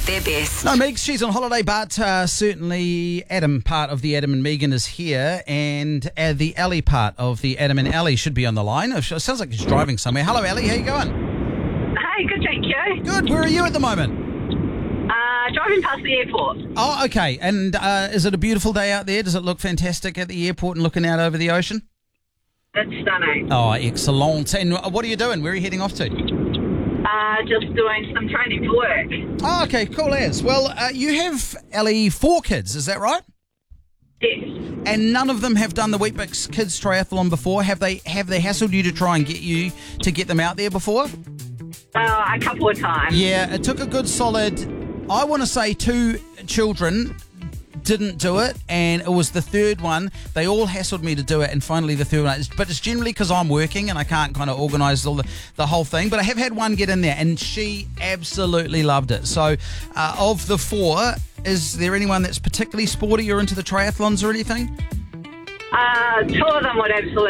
their best. No, Megs, she's on holiday, but certainly Adam, part of the Adam and Megan, is here, and the Ellie part of the Adam and Ellie should be on the line. It sounds like she's driving somewhere. Hello, Ellie, how you going? Hey, good, thank you. Good. Where are you at the moment? Driving past the airport. Oh, okay. And is it a beautiful day out there? Does it look fantastic at the airport and looking out over the ocean? It's stunning. Oh, excellent. And what are you doing? Where are you heading off to? Just doing some training for work. Oh, okay, cool as. Well, you have, Ellie, 4 kids, is that right? Yes. And none of them have done the Weet-Bix Kids Triathlon before. Have they hassled you to try and get them out there before? A couple of times. Yeah, it took a good solid, I want to say 2 children didn't do it, and it was the third one. They all hassled me to do it, and finally the third one. But it's generally because I'm working and I can't kind of organise all the whole thing. But I have had one get in there, and she absolutely loved it. So of the 4, is there anyone that's particularly sporty or into the triathlons or anything? 2 of them would absolutely